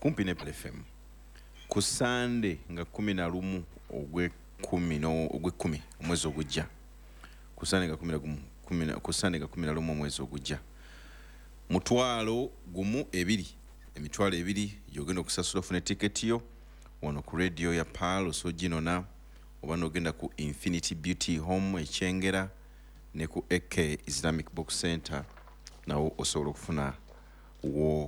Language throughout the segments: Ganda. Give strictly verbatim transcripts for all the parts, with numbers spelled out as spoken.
kumpi ne F M ku Sunday nga kumi na lumu ogwe kumi no ogwe kumi omwezi ogujja ku Sunday nga kumi na gumu kumi na ku Sunday nga kumi na lumu omwezi ogujja mutwalo gumu ebiri emitwalo ebiri yogenda okusasula ofune ticket yo wano ku radio ya Palo so gino na oba nogenda ku Infinity Beauty Home echengera ne ku A K Islamic Box Center nawo osobola okufuna wo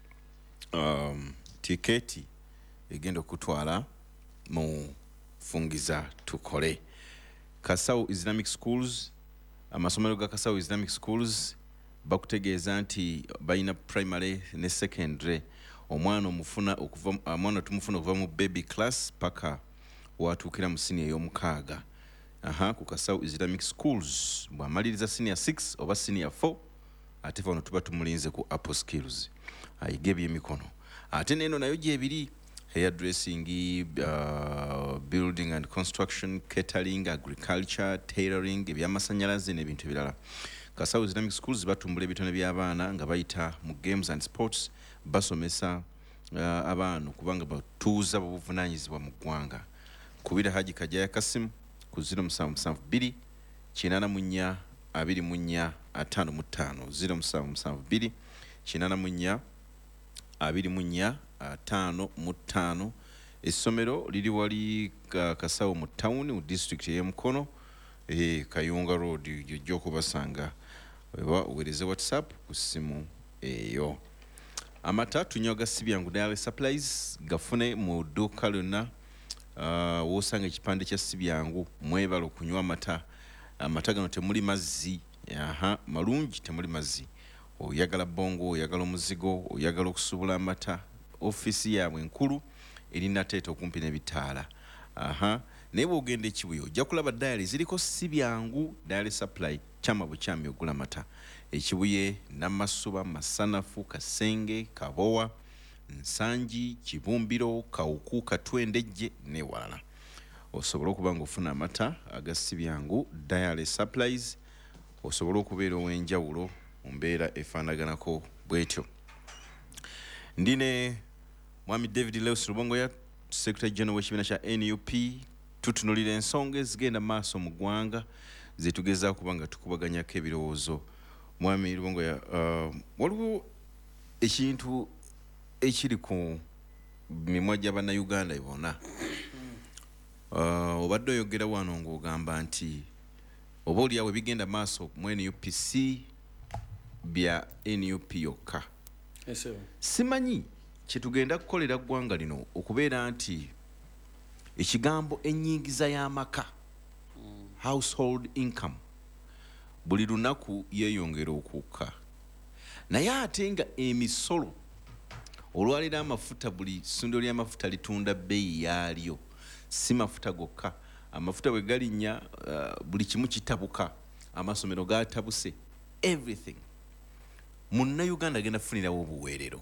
um, tiketi egenda okutwala mu fungiza tukole. Kasau Islamic Schools amasomero ga Kasau Islamic Schools bakutegeeza nti bayina primary ne secondary omwana omufuna okuva amwana tumufuna okuva mu baby class paka watukira mu senior y'omukaaga. Aha ku Kasau Islamic Schools bwamaliriza senior six oba senior four ate fano tuba tumulinze ku Apple Skills ayigebye emikono ate neno nayo gyebiri hairdressing, uh, building and construction, catering, agriculture, tailoring, ebyamasanyalaze n'ebintu ebirala. Kasau Islamic Schools batumbula ebitone by'abaana nga bayita mu games and sports basomesa uh, abaana kubanga batuuza buvunanyizibwa mu ggwanga. Kubira Haji Kajaya Kasim ku zero musanvu musanvu bbiri kinana mu nnya abiri mu nnya ataano mu ttaano zero musanvu musanvu bbiri kinana mu nnya abiri mu nnya ataano mu ttaano. Essomero liri wali uh, Kasau mu town mu district y'e Mukono eh Kayunga Road jjo kubasanga wewa uwereze WhatsApp ku simu eyo. Amata tunyoga sibyangu Dale Supplies gafune mu duka luna uh, wosanga ekipande kya sibyangu mwebalo kunywa amata amata gano temuli mazzi aha malungi temuli mazzi oyagala bongo oyagala omuzigo oyagala okusubula amata ofisi yaabwe enkulu erina teeta okumpi n'ebitaala. Aha naye bw'ogenda ekibuye ojja kulaba dayali ziriko sibyangu Dale Supply kyama bukyami ogula amata ekibuye Namasuba Masanafu Kasenge Kabowa Nsangi Kibumbiro Kawuku Katwendejje ne walala. Osobola okuba ng'ofuna amata aga sibyangu Dale Supplies osobola okubeera ow'enjawulo mu mbeera efaanaganako bwetyo. Ndine Mwami David Lewis Rubongoya Secretary General w'ekibiina kya N U P tutunulira ensonga ezigenda maaso mu ggwanga zetugezaako kuba nga tukubaganyako ebirowoozo. Mwami Rubongoya uh, waliwo ekintu ekiri ku mimwa gya bannayuganda bonna uh, obadde oyogera wano ng'ogamba nti oba oliawo bigenda maaso mu N U P C bya N U P yokka. Yes, simanyi kyetugenda kukolera ggwanga lino okubeera nti ekigambo ennyingiza y'amaka mm. household income buli lunaku yeeyongera okukka naye ate nga emisolo olwalira amafuta buli ssundiro ly'amafuta litunda bbeeyi yaalyo si mafuta gokka amafuta bwe galinnya uh, buli kimu kitabuka amasomero gatabuse everything Munnayuganda agenda kufunirawo obuweerero.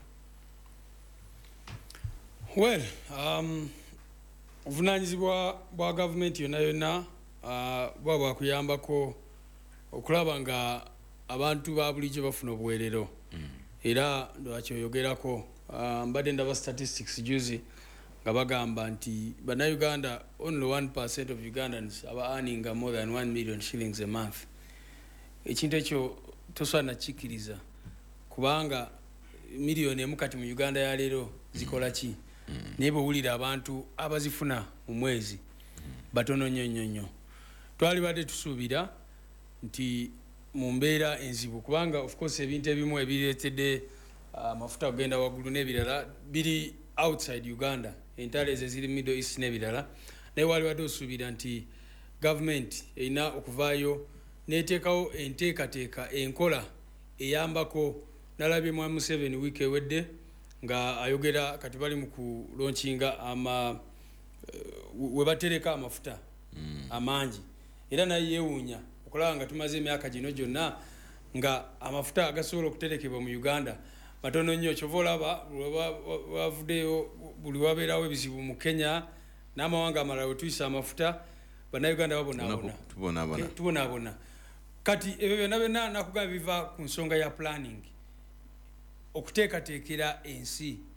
Well, um, obuvunaanyizibwa bwa gavumenti yonna yonna uh, bwa bwakuyambako okulaba nga abantu ba bulijjo bafuna obuweerero mm. era lwaki oyogerako uh, mbadde ndaba statistics juzi nga bagamba nti bannayuganda only one percent of Ugandans aba earning more than one million shillings a month. Ekintu ekyo tosaana kikiriza kubanga miliyoni emu kati mu Uganda ya leero zikola ki mm. naye bw'owulira abantu abazifuna mu mwezi mm. batono nnyo nnyo nnyo. Twali badde tusuubira nti mu mbeera enzibu kubanga of course ebintu ebimu ebireetedde amafuta uh, kugenda waggulu n'ebirala biri outside Uganda entale ezo ziri Middle East n'ebirala naye wali badde osuubira nti gavumenti erina okuvaayo n'eteekawo enteekateeka enkola eyambako. Nalabye Mwami Museveni wiiki ewedde nga ayogera kati bali mu kulaunchinga ama uh, we batereka amafuta mm. amangi era naye yeewuunya okulaba nga tumaze emyaka gino gyonna nga amafuta agasobola okuterekebwa mu Uganda matono nnyo. Kyova olaba wavuddeyo buli wabeerawo ebizibu mu Kenya n'amawanga amalala we tuyisa amafuta bannayuganda babonaabona tubonaabona. Kati ebyo byonna byonna nakugamba biva ku nsonga ya planning okuteekateekera ensi